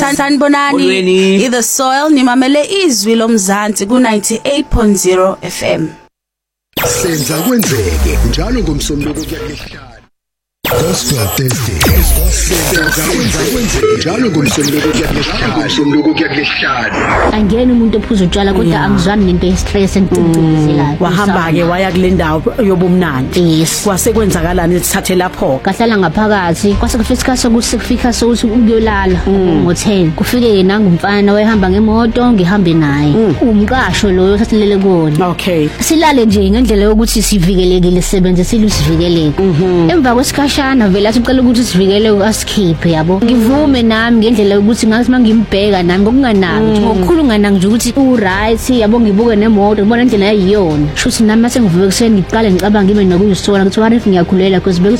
Sanibonani, The Soil nimamele izwi lomzansi ku 98.0 FM. Senza kwenzeke njalo ngomsombuluko kuyahlala. Gospel Thursday. Njalo ngomsombuluko kuyahlala. Angena umuntu ophuza utshwala kodwa angizwani nento yestress engicindezelayo. Wahamba ke waya kule ndawo yobumnandi. Yes. Kwase kwenzakalani sithathe lapho? Kahlala ngaphakathi kwase kufika sekufika sokuthi ukuyolala ngo10 kufike ke nangumfana wayehamba ngemoto ngihambe naye umqasho loyo sasilele kona. Okay. Silale nje ngendlela yokuthi sivikelekile sisebenze silusivikeleke. Emva kwesikhashana vele athi ucela ukuthi sivikeleke asikhiphe yabo. Ngivume nami ngendlela yokuthi ngathi mangimbheka nami ngokunganaki ngokukhulungana nje ukuthi right yabo ngibuke nemoto ngibona indlela yayiyona. Shuthi nami mase ngivuke kuseni ngiqale ngicabanga ngibe nokuyisola ukuthi what if ngiyakhulela because